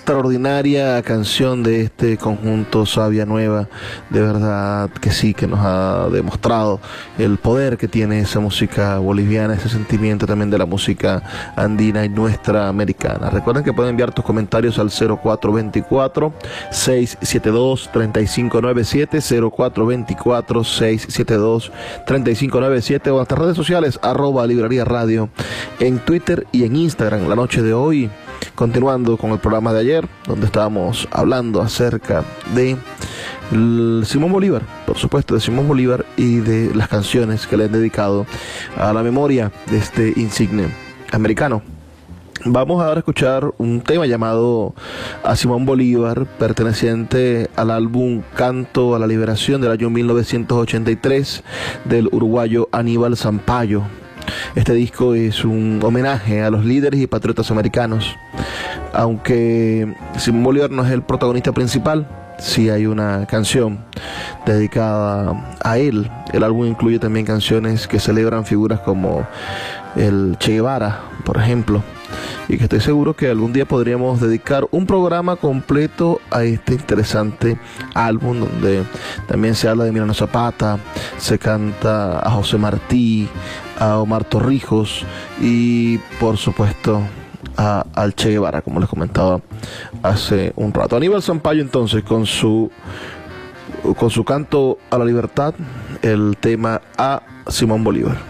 extraordinaria canción de este conjunto Savia Nueva. De verdad que sí, que nos ha demostrado el poder que tiene esa música boliviana, ese sentimiento también de la música andina y nuestra americana. Recuerden que pueden enviar tus comentarios al 0424-672-3597, 0424-672-3597 o en nuestras redes sociales, @Librería Radio, en Twitter y en Instagram. La noche de hoy, continuando con el programa de ayer, donde estábamos hablando acerca de Simón Bolívar, por supuesto, de Simón Bolívar y de las canciones que le han dedicado a la memoria de este insigne americano. Vamos ahora a escuchar un tema llamado A Simón Bolívar, perteneciente al álbum Canto a la Liberación del año 1983 del uruguayo Aníbal Zampayo. Este disco es un homenaje a los líderes y patriotas americanos. Aunque Simón Bolívar no es el protagonista principal, sí hay una canción dedicada a él. El álbum incluye también canciones que celebran figuras como el Che Guevara, por ejemplo, y que estoy seguro que algún día podríamos dedicar un programa completo a este interesante álbum, donde también se habla de Emiliano Zapata, se canta a José Martí, a Omar Torrijos y por supuesto al Che Guevara, como les comentaba hace un rato. Aníbal Zampayo entonces con su canto a la libertad, el tema A Simón Bolívar.